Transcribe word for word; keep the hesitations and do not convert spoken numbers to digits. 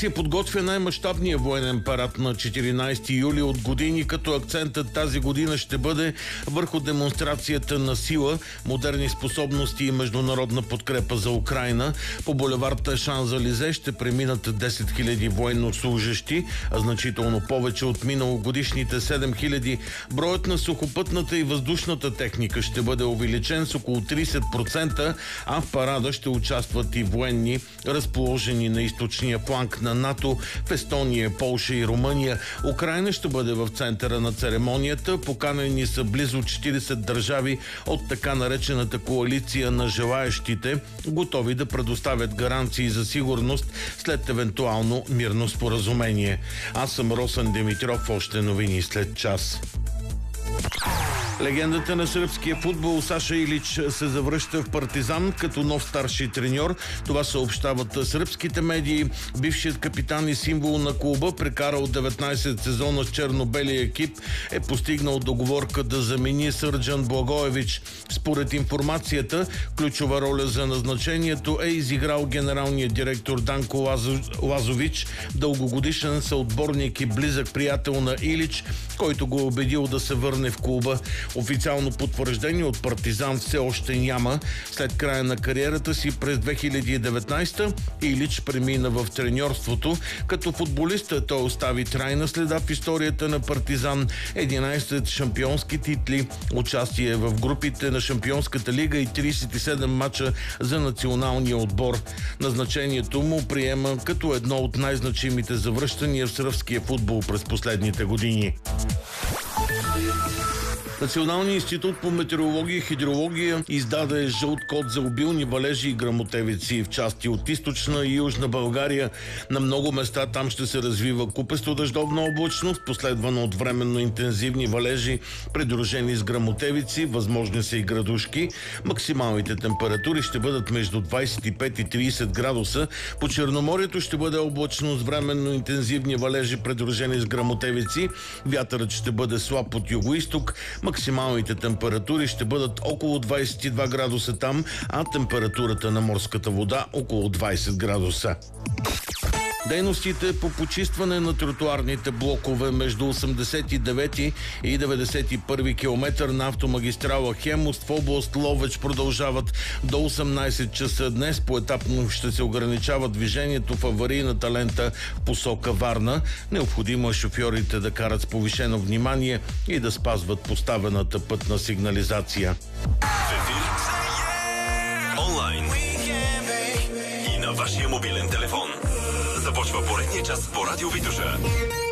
Франция подготвя най-мащабния военен парад на четиринайсети юли от години, като акцентът тази година ще бъде върху демонстрацията на сила, модерни способности и международна подкрепа за Украйна. По булевард Шанзелизе ще преминат десет хиляди военнослужещи, а значително повече от миналогодишните седем хиляди. Броят на сухопътната и въздушната техника ще бъде увеличен с около трийсет процента, а в парада ще участват и военни, разположени на източния фланг на НАТО в Естония, Полша и Румъния. Украйна ще бъде в центъра на церемонията. Поканени са близо четирийсет държави от така наречената коалиция на желаещите, готови да предоставят гаранции за сигурност след евентуално мирно споразумение. Аз съм Росен Димитров, още новини след час. Легендата на сръбския футбол Саша Илич се завръща в Партизан като нов старши треньор. Това съобщават сръбските медии. Бившият капитан и символ на клуба, прекарал деветнайсет сезона с черно-белия екип, е постигнал договорка да замени Сърджан Благоевич. Според информацията, ключова роля за назначението е изиграл генералният директор Данко Лазович, дългогодишен съотборник и близък приятел на Илич, който го е убедил да се върне в клуба. Официално потвърждение от Партизан все още няма. След края на кариерата си през две хиляди и деветнайсета Илич премина в треньорството. Като футболист той остави трайна следа в историята на Партизан. единайсет шампионски титли, участие в групите на Шампионската лига и трийсет и седем мача за националния отбор. Назначението му приема като едно от най-значимите завръщания в сръбския футбол през последните години. Националният институт по метеорология и хидрология издаде жълт код за обилни валежи и гръмотевици в части от източна и южна България. На много места там ще се развива купесто дъждовна облачност, последвано от временно интензивни валежи, придружени с гръмотевици, възможни са и градушки. Максималните температури ще бъдат между двайсет и пет и трийсет градуса. По Черноморието ще бъде облачно с временно интензивни валежи, придружени с гръмотевици. Вятърът ще бъде слаб от югоизток. Максималните температури ще бъдат около двайсет и два градуса там, а температурата на морската вода около двайсет градуса. Дейностите по почистване на тротоарните блокове между осемдесет и девети и деветдесет и първи километър на автомагистрала Хемус в област Ловеч продължават до осемнайсет часа днес. Поетапно ще се ограничава движението в аварийната лента в посока Варна. Необходимо е шофьорите да карат с повишено внимание и да спазват поставената пътна сигнализация. В ефир, онлайн и на вашия мобилен телефон. Започва поредния час по Радио Витоша.